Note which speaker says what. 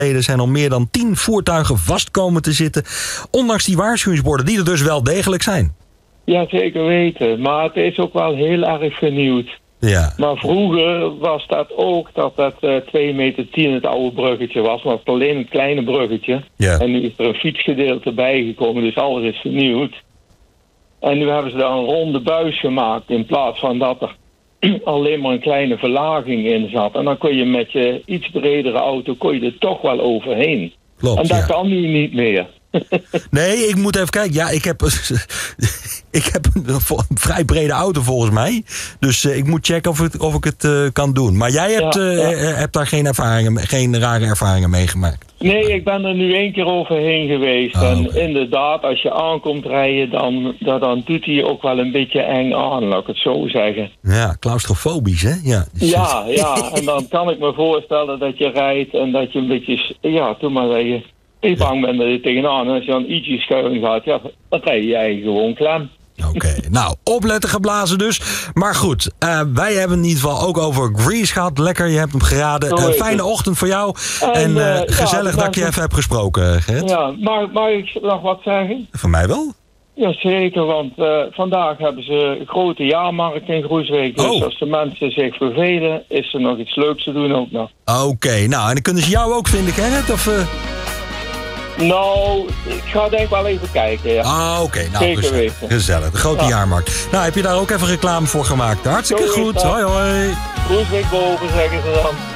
Speaker 1: zijn al meer dan 10 voertuigen vast komen te zitten. Ondanks die waarschuwingsborden, die er dus wel degelijk zijn.
Speaker 2: Ja, zeker weten. Maar het is ook wel heel erg vernieuwd.
Speaker 1: Ja.
Speaker 2: Maar vroeger was dat ook dat 2,10 meter het oude bruggetje was. Maar het was alleen een kleine bruggetje.
Speaker 1: Ja.
Speaker 2: En nu is er een fietsgedeelte bijgekomen, dus alles is vernieuwd. En nu hebben ze daar een ronde buis gemaakt in plaats van dat er alleen maar een kleine verlaging in zat. En dan kon je met je iets bredere auto er toch wel overheen.
Speaker 1: Klopt,
Speaker 2: en dat kan nu niet meer.
Speaker 1: Nee, ik moet even kijken. Ja, ik heb een vrij brede auto volgens mij. Dus ik moet checken of ik het kan doen. Maar jij hebt daar geen rare ervaringen mee gemaakt?
Speaker 2: Nee, ik ben er nu 1 keer overheen geweest. En inderdaad, als je aankomt rijden, dan doet hij ook wel een beetje eng aan, laat ik het zo zeggen.
Speaker 1: Ja, claustrofobisch, hè? Ja,
Speaker 2: en dan kan ik me voorstellen dat je rijdt en dat je een beetje... Ja, toen maar dat je bang bent dat je tegenaan. En als je dan ietsje schuin gaat, dan rij jij gewoon klem.
Speaker 1: Oké, nou, opletten geblazen dus. Maar goed, wij hebben in ieder geval ook over Grease gehad. Lekker, je hebt hem geraden. Fijne ochtend voor jou. En gezellig dat ik je even heb gesproken, Gert.
Speaker 2: Ja, mag ik nog wat zeggen?
Speaker 1: Van mij wel?
Speaker 2: Ja, zeker, want vandaag hebben ze een grote jaarmarkt in Groesbeek. Dus als de mensen zich vervelen, is er nog iets leuks te doen ook nog.
Speaker 1: Oké, nou, en dan kunnen ze jou ook vinden, Gerrit? Of...
Speaker 2: Nou, ik ga denk wel even kijken, ja.
Speaker 1: Oké, nou, gezellig. De grote jaarmarkt. Nou, heb je daar ook even reclame voor gemaakt? Hartstikke goed. Hoi, hoi.
Speaker 2: Groesbeek boven, zeggen ze dan.